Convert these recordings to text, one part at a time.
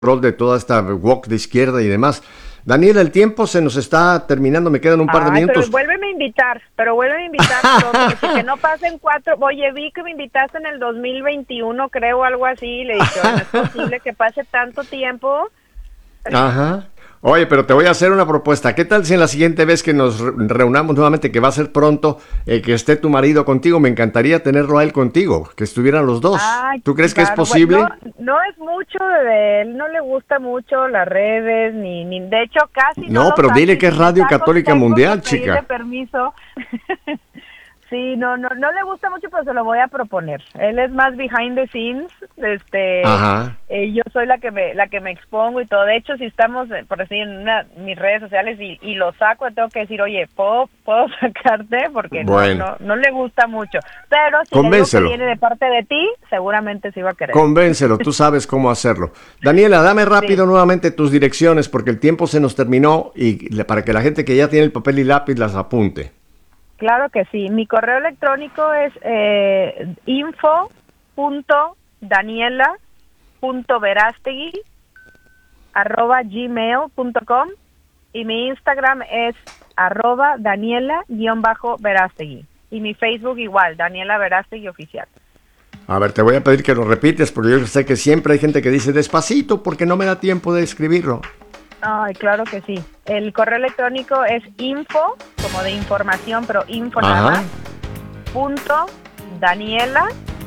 rol de toda esta walk de izquierda y demás. Daniela, el tiempo se nos está terminando, me quedan un par de minutos. Pero vuélveme a invitar pronto, que no pasen 4. Oye, vi que me invitaste en el 2021, creo, algo así, y le dije, no es posible que pase tanto tiempo. Ajá. Oye, pero te voy a hacer una propuesta. ¿Qué tal si en la siguiente vez que nos reunamos nuevamente, que va a ser pronto, que esté tu marido contigo? Me encantaría tenerlo a él contigo, que estuvieran los dos. ¿Tú crees que es posible? Bueno, no es mucho de él, no le gusta mucho las redes, ni de hecho casi no pero dile que es Radio Católica Mundial, chica. Pedirle permiso. Sí, no le gusta mucho, pero se lo voy a proponer. Él es más behind the scenes, Ajá. Yo soy la que me expongo y todo. De hecho, si estamos, por decir, en mis redes sociales y lo saco, tengo que decir, oye, ¿puedo sacarte? Porque bueno, no le gusta mucho. Pero si convéncelo. Le digo que viene de parte de ti, seguramente sí va a querer. Convéncelo, tú sabes cómo hacerlo. Daniela, dame rápido nuevamente tus direcciones, porque el tiempo se nos terminó y para que la gente que ya tiene el papel y lápiz las apunte. Claro que sí. Mi correo electrónico es info.daniela.verastegui@gmail.com y mi Instagram es @Daniela_Verastegui y mi Facebook igual, Daniela Verastegui Oficial. A ver, te voy a pedir que lo repites porque yo sé que siempre hay gente que dice despacito porque no me da tiempo de escribirlo. Ay, claro que sí. El correo electrónico es info, como de información, pero info nada más, .Daniela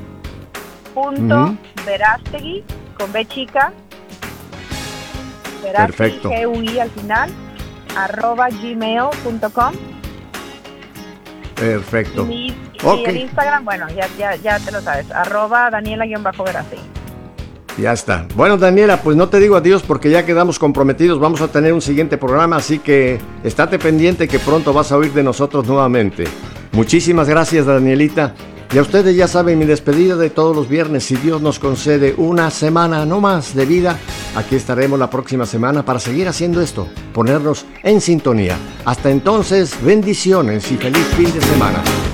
.Verastegui con B chica, Verastegui, perfecto. GUI al final, @gmail.com. Perfecto. Y el Instagram, bueno, ya te lo sabes, @Daniela_Verastegui. Ya está. Bueno, Daniela, pues no te digo adiós porque ya quedamos comprometidos. Vamos a tener un siguiente programa, así que estate pendiente que pronto vas a oír de nosotros nuevamente. Muchísimas gracias, Danielita. Y a ustedes ya saben, mi despedida de todos los viernes, si Dios nos concede una semana no más de vida, aquí estaremos la próxima semana para seguir haciendo esto, ponernos en sintonía. Hasta entonces, bendiciones y feliz fin de semana.